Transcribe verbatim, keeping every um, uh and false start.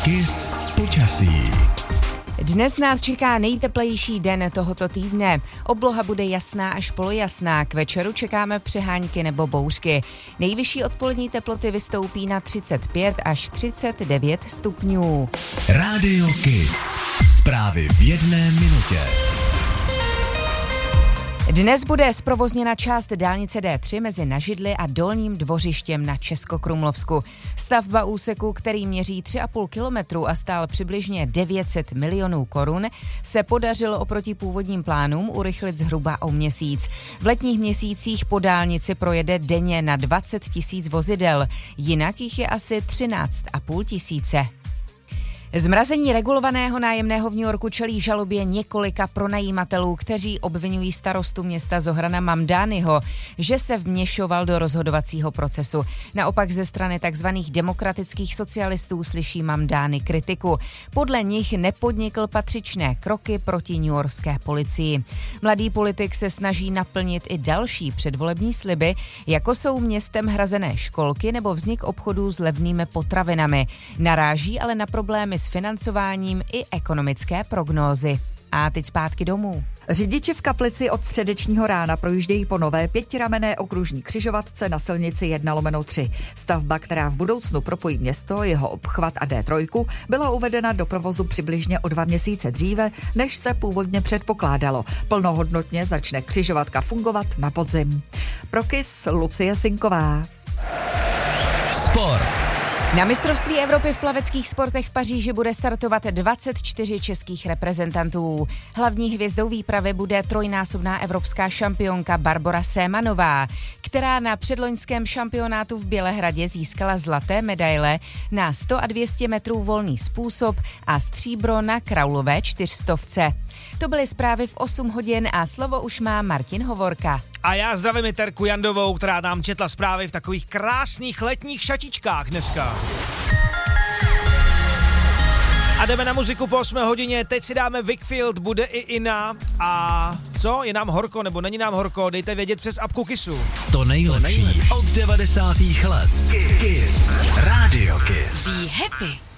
Kiss počasí. Dnes nás čeká nejteplejší den tohoto týdne. Obloha bude jasná až polojasná, k večeru čekáme přehánky nebo bouřky. Nejvyšší odpolední teploty vystoupí na třicet pět až třicet devět stupňů. Rádio Kiss. Zprávy v jedné minutě. Dnes bude zprovozněna část dálnice D tři mezi Nažidly a Dolním Dvořištěm na Českokrumlovsku. Stavba úseku, který měří tři a půl kilometru a stál přibližně devět set milionů korun, se podařilo oproti původním plánům urychlit zhruba o měsíc. V letních měsících po dálnici projede denně na dvacet tisíc vozidel, jinak jich je asi třináct a půl tisíce. Zmrazení regulovaného nájemného v New Yorku čelí žalobě několika pronajímatelů, kteří obvinují starostu města Zohrana Mamdányho, že se vměšoval do rozhodovacího procesu. Naopak ze strany tzv. Demokratických socialistů slyší Mamdání kritiku. Podle nich nepodnikl patřičné kroky proti newyorské policii. Mladý politik se snaží naplnit i další předvolební sliby, jako jsou městem hrazené školky nebo vznik obchodů s levnými potravinami. Naráží ale na problémy s financováním i ekonomické prognózy. A teď zpátky domů. Řidiči v Kaplici od středečního rána projíždějí po nové pětiramenné okružní křižovatce na silnici jedna lomeno tři. Stavba, která v budoucnu propojí město, jeho obchvat a D tři, byla uvedena do provozu přibližně o dva měsíce dříve, než se původně předpokládalo. Plnohodnotně začne křižovatka fungovat na podzim. Pro Kiss Lucie Sinková. Sport. Na mistrovství Evropy v plaveckých sportech v Paříži bude startovat dvacet čtyři českých reprezentantů. Hlavní hvězdou výpravy bude trojnásobná evropská šampionka Barbora Sémanová, která na předloňském šampionátu v Bělehradě získala zlaté medaile na sto a dvě stě metrů volný způsob a stříbro na kraulové čtyřstovce. To byly zprávy v osm hodin a slovo už má Martin Hovorka. A já zdravím Terku Jandovou, která nám četla zprávy v takových krásných letních šatičkách dneska. A jdeme na muziku po osmé hodině, teď si dáme Wakefield, bude i Ina. A co, je nám horko nebo není nám horko, dejte vědět přes apku Kissu. To nejlepší od devadesátých let. Kiss. Rádio Kiss. Be happy.